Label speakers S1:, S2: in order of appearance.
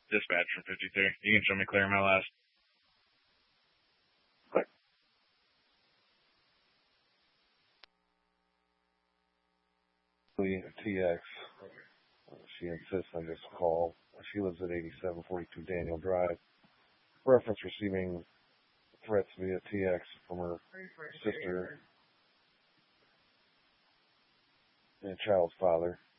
S1: Dispatch from 53. You can show me clear MLS.
S2: TX. She insists on this call. She lives at 8742 Daniel Drive. Reference receiving threats via TX from her sister and child's father.